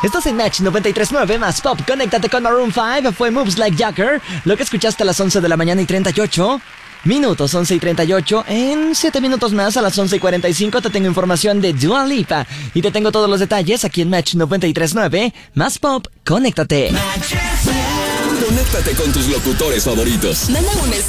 Estás en Match 93.9 más Pop. Conéctate con Maroon 5. Fue Moves Like Jagger. Lo que escuchaste a las 11 de la mañana y 38 minutos, 11 y 38. En 7 minutos más, a las 11 y 45, te tengo información de Dua Lipa. Y te tengo todos los detalles aquí en Match 93.9 más Pop. Conéctate. Conéctate con tus locutores favoritos. Manda un mensaje